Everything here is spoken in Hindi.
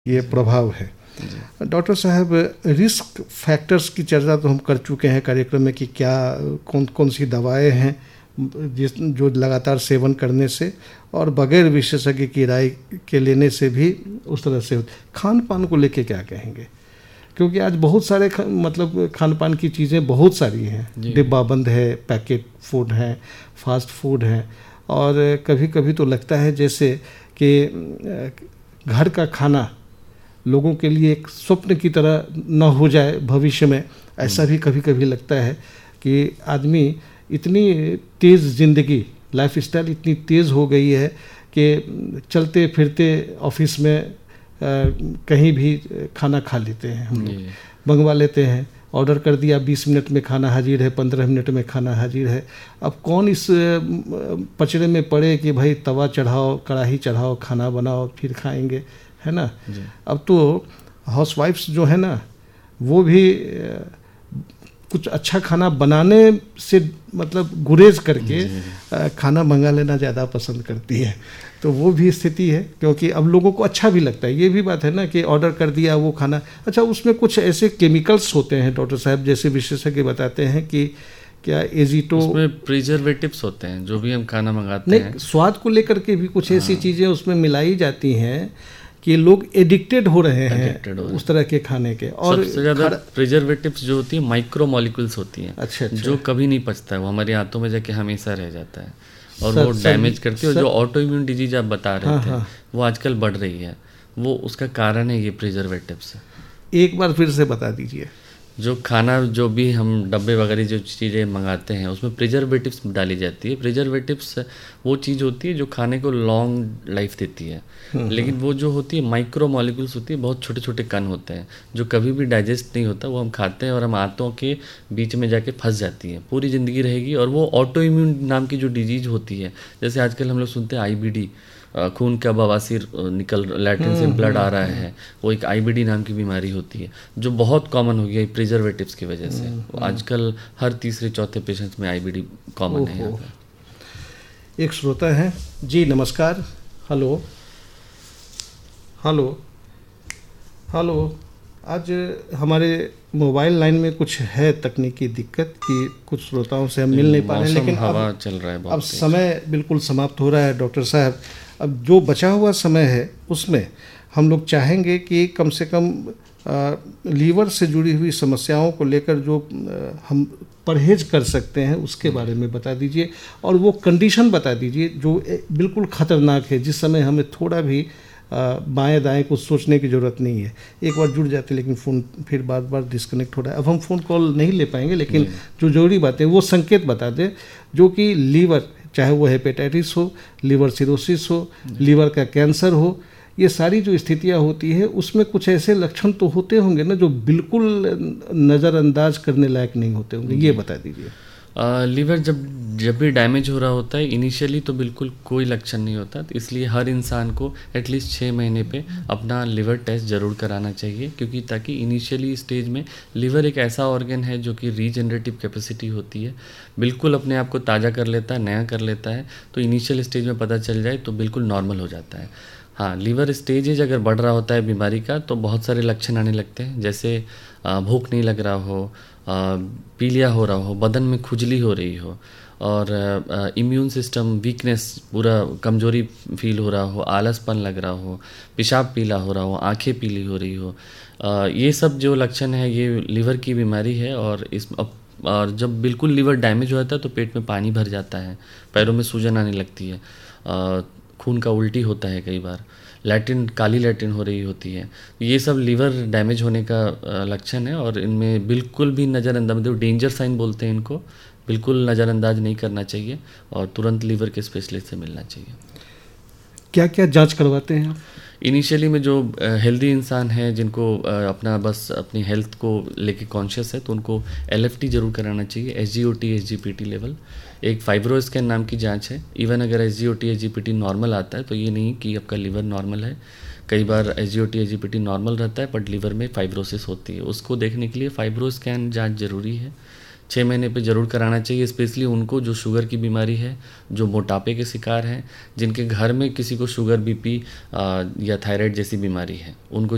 ये प्रभाव है। डॉक्टर साहब, रिस्क फैक्टर्स की चर्चा तो हम कर चुके हैं कार्यक्रम में कि क्या कौन कौन सी दवाएं हैं जो लगातार सेवन करने से और बगैर विशेषज्ञ की राय के लेने से भी उस तरह से खान पान को लेके क्या कहेंगे? क्योंकि आज बहुत सारे खान पान की चीज़ें बहुत सारी हैं, डिब्बा बंद है, पैकेट फूड है, फास्ट फूड है, और कभी कभी तो लगता है जैसे कि घर का खाना लोगों के लिए एक स्वप्न की तरह न हो जाए भविष्य में। ऐसा भी कभी कभी लगता है कि आदमी इतनी तेज़ ज़िंदगी, लाइफस्टाइल इतनी तेज़ हो गई है कि चलते फिरते ऑफिस में कहीं भी खाना खा लेते हैं, हम लोग मंगवा लेते हैं, ऑर्डर कर दिया, 20 मिनट में खाना हाजिर है, 15 मिनट में खाना हाजिर है। अब कौन इस पचड़े में पड़े कि भाई तवा चढ़ाओ, कढ़ाई चढ़ाओ, खाना बनाओ, फिर खाएंगे, है ना। अब तो हाउसवाइफ्स जो है ना, वो भी कुछ अच्छा खाना बनाने से गुरेज करके खाना मंगा लेना ज़्यादा पसंद करती है। तो वो भी स्थिति है, क्योंकि अब लोगों को अच्छा भी लगता है। ये भी बात है ना कि ऑर्डर कर दिया वो खाना, अच्छा उसमें कुछ ऐसे केमिकल्स होते हैं डॉक्टर साहब, जैसे विशेषज्ञ बताते हैं कि क्या एजिटो, उसमें प्रिजर्वेटिव्स होते हैं जो भी हम खाना मंगाते हैं। स्वाद को लेकर के भी कुछ ऐसी चीज़ें उसमें मिलाई जाती हैं कि लोग एडिक्टेड हो रहे हैं उस तरह के खाने के। और सबसे ज़्यादा प्रिजर्वेटिव्स जो होती है माइक्रो मॉलिक्यूल्स होती हैं। अच्छा। जो कभी नहीं पचता है, वो हमारे हाथों में जाके हमेशा रह जाता है और वो डैमेज करती है। और जो ऑटो इम्यून डिजीज आप बता रहे थे, वो आजकल बढ़ रही है, वो उसका कारण है ये प्रिजर्वेटिव्स। एक बार फिर से बता दीजिए। जो खाना, जो भी हम डब्बे वगैरह जो चीज़ें मंगाते हैं, उसमें प्रिजर्वेटिव्स डाली जाती है। प्रिजर्वेटिव्स वो चीज़ होती है जो खाने को लॉन्ग लाइफ देती है, लेकिन वो जो होती है माइक्रो मॉलिक्यूल्स होती है, बहुत छोटे छोटे कण होते हैं जो कभी भी डाइजेस्ट नहीं होता। वो हम खाते हैं और हम आंतों के बीच में जाके फंस जाती हैं, पूरी ज़िंदगी रहेगी। और वो ऑटो इम्यून नाम की जो डिजीज होती है, जैसे आजकल हम लोग सुनते हैं IBD, खून का बवासीर निकल, लैट्रिन से ब्लड आ रहा है, वो एक IBD नाम की बीमारी होती है जो बहुत कॉमन हो गई है प्रिजर्वेटिव्स की वजह से। आजकल हर तीसरे चौथे पेशेंट्स में IBD कॉमन है यहाँ पर। एक श्रोता है जी, नमस्कार। Hello hello hello. आज हमारे मोबाइल लाइन में कुछ है तकनीकी दिक्कत कि कुछ श्रोताओं से हम मिल नहीं पा रहे हैं, लेकिन हवा चल रहा है, अब समय बिल्कुल समाप्त हो रहा है डॉक्टर साहब। अब जो बचा हुआ समय है उसमें हम लोग चाहेंगे कि कम से कम लीवर से जुड़ी हुई समस्याओं को लेकर जो हम परहेज कर सकते हैं उसके बारे में बता दीजिए, और वो कंडीशन बता दीजिए जो बिल्कुल ख़तरनाक है, जिस समय हमें थोड़ा भी बाएं दाएं कुछ सोचने की ज़रूरत नहीं है। एक बार जुड़ जाते, लेकिन फ़ोन फिर बार बार डिस्कनेक्ट हो रहा है। अब हम फ़ोन कॉल नहीं ले पाएंगे, लेकिन जो ज़रूरी बातें वो संकेत बता दें, जो कि लीवर, चाहे वो हेपेटाइटिस हो, लीवर सिरोसिस हो, लीवर का कैंसर हो, ये सारी जो स्थितियां होती है उसमें कुछ ऐसे लक्षण तो होते होंगे ना जो बिल्कुल नज़रअंदाज करने लायक नहीं होते होंगे, ये बता दीजिए। लीवर जब भी डैमेज हो रहा होता है, इनिशियली तो बिल्कुल कोई लक्षण नहीं होता, तो इसलिए हर इंसान को एटलीस्ट 6 महीने पे अपना लिवर टेस्ट ज़रूर कराना चाहिए, क्योंकि ताकि इनिशियली स्टेज में लिवर एक ऐसा ऑर्गन है जो कि रीजनरेटिव कैपेसिटी होती है, बिल्कुल अपने आप को ताज़ा कर लेता है, नया कर लेता है। तो इनिशियल स्टेज में पता चल जाए तो बिल्कुल नॉर्मल हो जाता है। हाँ, लीवर स्टेजेज अगर बढ़ रहा होता है बीमारी का तो बहुत सारे लक्षण आने लगते हैं, जैसे भूख नहीं लग रहा हो, पीलिया हो रहा हो, बदन में खुजली हो रही हो, और इम्यून सिस्टम वीकनेस, पूरा कमजोरी फील हो रहा हो, आलसपन लग रहा हो, पेशाब पीला हो रहा हो, आंखें पीली हो रही हो, ये सब जो लक्षण है ये लीवर की बीमारी है। और जब बिल्कुल लीवर डैमेज हो जाता है तो पेट में पानी भर जाता है, पैरों में सूजन आने लगती है, खून का उल्टी होता है, कई बार लैट्रिन, काली लैट्रिन हो रही होती है। ये सब लीवर डैमेज होने का लक्षण है, और इनमें बिल्कुल भी नज़रअंदाज, मतलब डेंजर साइन बोलते हैं इनको, बिल्कुल नज़रअंदाज नहीं करना चाहिए और तुरंत लीवर के स्पेशलिस्ट से मिलना चाहिए। क्या क्या जांच करवाते हैं आप? इनिशियली में जो हेल्दी इंसान है, जिनको अपनी हेल्थ को लेके कॉन्शियस है, तो उनको LFT जरूर कराना चाहिए, SGOT SGPT लेवल। एक फाइब्रो स्कैन नाम की जांच है। इवन अगर SGOT SGPT नॉर्मल आता है तो ये नहीं कि आपका लीवर नॉर्मल है, कई बार SGOT SGPT नॉर्मल रहता है बट लीवर में फाइब्रोसिस होती है। उसको देखने के लिए फाइब्रो स्कैन जाँच जरूरी है, 6 महीने पे ज़रूर कराना चाहिए, स्पेशली उनको जो शुगर की बीमारी है, जो मोटापे के शिकार हैं, जिनके घर में किसी को शुगर, BP या थायराइड जैसी बीमारी है, उनको